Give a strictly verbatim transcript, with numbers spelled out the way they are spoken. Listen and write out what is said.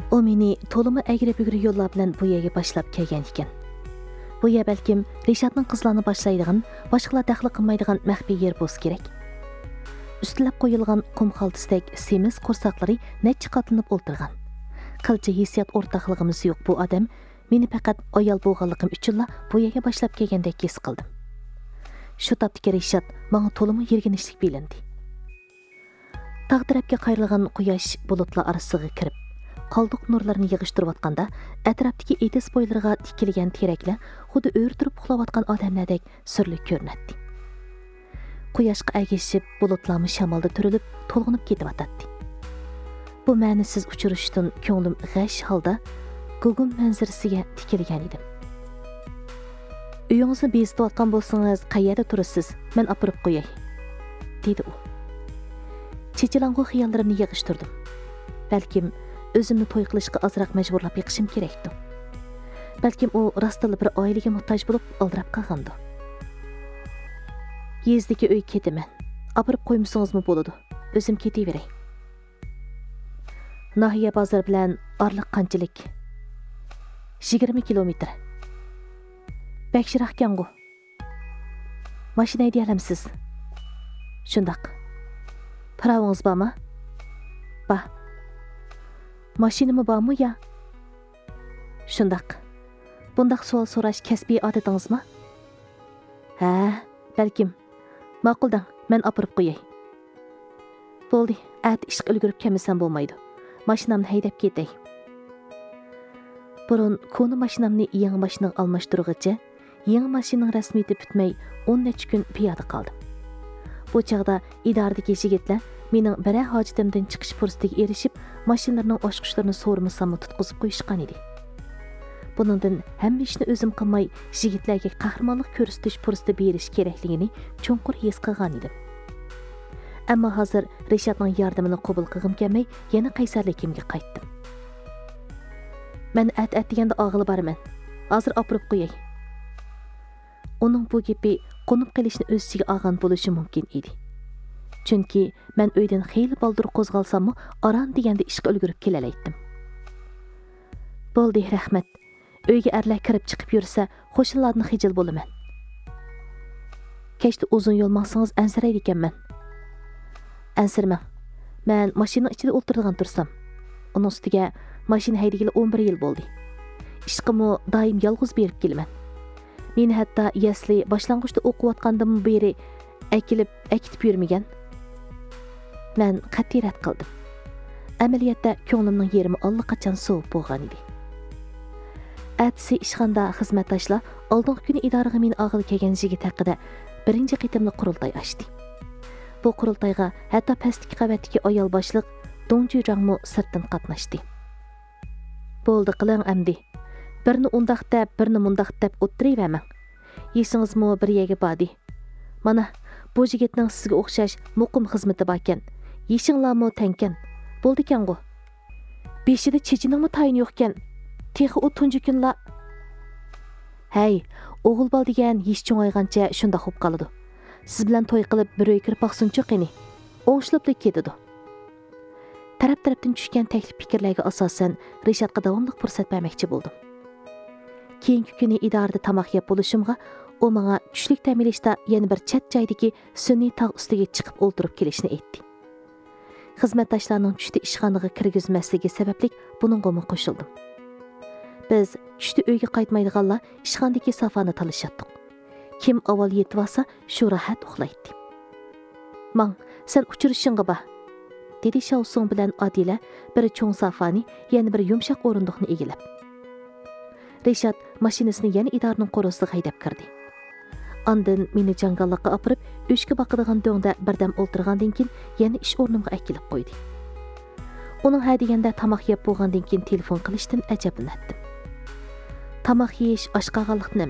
O meni to'limi agri-bugri yo'llar bilan bu yerga boshlab kelgan ekan. Bu yer balkim Rishadning qizlarni boshlaydigan, boshqalar daxli qilmaydigan maxfiy yer bo'lsa kerak. Üstülab qo'yilgan qum xaltasidek semiz qo'rsaqlari necha qatlanib o'ltirgan. Qilcha hissiyat o'rtaqligimiz yo'q bu odam meni faqat ayol bo'lganligim uchunla bu yerga boshlab kelgandek his qildim. Shu topdagi Rishad menga to'limi yerginishlik bilindi. Tog' tarafga qayrilgan quyosh bulutlar orasiga kirib, qaldiq nurlarini yig'ishtirayotganda atrofdagi etis bo'ylariga tikilgan teraklar xuddi o'rtirib uxlayotgan odamlardek surlik ko'rinadi. Quyoshga agishib, bulutlarni shamolda turilib, to'lg'inib ketyotdi. Bu ma'nisiz uchirishdan ko'nglim g'ash holda Gugum manzarasiga tikilgan edim. Uyingizni bezitayotgan bo'lsangiz, qayerda turasiz? Men opirib qo'yay, dedi u. Chechilang'u xiyollarimni yig'ishtirdim. Balkim o'zimni to'y qilishga ozroq majburlab yiqishim kerakdi. Balkim u rostila bir oilaga muhtoj bo'lib oldirab qolgandi. Yezdagi uy ketaman. Opirib qo'ymsangizmi bo'ladi? O'zim ketaveray. Nahiya bozor bilan orliq qanchalik? yigirma kilometr. Bakshiraq ekan-ku. Mashina hayday olamsiz? Shundoq. Parangiz bormi? Bor. Mashinami bormi ya? Shundoq. Bundaq savol so'rash kasbiy odatingizmi? Ha, balkim. Ma'quldan, men opirib qo'yay. Bo'ldi, at ishga ulgurib kelmasam bo'lmaydi. Mashinamni haydab ketay. Burun koni mashinamni yangi mashinaga almashtirg'icha, yangi mashinaning rasmiyati bitmay o'n necha kun piyoda qoldim. Bu chaqda idoradagi yigitlar mening biror hojitimdan chiqish fursatiga erishib, mashinalarning ochqishlarini so'rmasam tutqizib qo'yishgan edi. Buningdan hamma ishni o'zim qilmay, yigitlarga qahramonlik ko'rsatish fursati berish kerakligini cho'nqur his qilgan edim. Ammo hozir Rishadning yordamini qabul qilgim kelmay, yana qaysarligimga qaytdim. Men at-at deganda og'ili borman. Hozir opirib qo'yay. Uning bu gapi qo'nib qilishni o'z ichiga olgan bo'lishi mumkin edi. Chunki men uydan xeyli baldur qo'zg'alsam, aran deganda ishga ulgurib kelalaydim. Bo'ldi, rahmat. Uyga arlar kirib chiqib yursa, qo'shnilarni xijil bo'laman. Kechda uzun yo'l maqsangiz ansiraydi ekanman. Ansirmang. Men mashina ichida o'tirgan tursam, uning ustiga mashina haydagili o'n bir yil bo'ldi. Ishqimni doim yolg'iz berib kelaman. Meni hatto yasli boshlang'ich o'qiyotgandim beri akilib, akitib yurmagan. Men qat'iy rad qildim. Amaliyotda ko'nglimning yerimi allaqachon sovib bo'lgan edi. Atsi ishxonada xizmatdoshlar oldingi kuni idoraga meni og'il kelgan yigit haqida birinchi qitimli qurultay ochdi. Bu qurultayga hatto pastki qavatdagi ayol boshliq Dongjurangmo sirtdan qatnashdi. Bo'ldi, qiling amdi. Birini undaq deb, birini mundaq deb o'tirayvermang. Yesingizmi bir yerga bordi. Mana bu yigitning sizga o'xshash muqim xizmati bor ekan. Yeshinglarmi tankan. Bo'ldi ekan-ku. Beshida chechiningmi tayin yo'q ekan. Texi u tunji kunlar. Hey, o'g'il bol degan yesh cho'ng'aygancha shunda xo'p qoladi. Siz bilan to'y qilib bir uy kirib baqsinchi qani. O'ng'ishlabdek ketadi. Taraf-tarafdan tushgan taklif fikrlarga asosan Rishadga davomli fursat bermoqchi bo'ldim. Keyingi kuni idorada tamoq yeb bo'lishimga u menga tushlik ta'minlashda yana bir chat joydagi sun'iy tog' ustiga chiqib o'ltirib kelishni aytdi. Xizmatdoshlarning tushda ishxonaga kirgizmasligi sababli buningga qo'shildim. Biz tushda uyga qaytmaydiganlar ishxonadagi safani talashatdik. Kim avval yetib olsa, shu rahat uxlaydi. "Mang, sen uchirishingga bor", dedi Shavsung bilan Adila bir cho'ng safani, yana bir yumshoq o'rindiqni egilib. Rishad mashinasini yana idoraning qo'rosiga haydab kirdi. Ondan meni jangallikqa opirib, o'shga boqadigan do'ngda birdam o'ltirgandan keyin yana ish o'rnimga akilib qo'ydi. Uning ha deganda tamoq yeb bo'lgandan keyin telefon qilishdan ajablandim. Tamoq yeyish oshqog'anlikni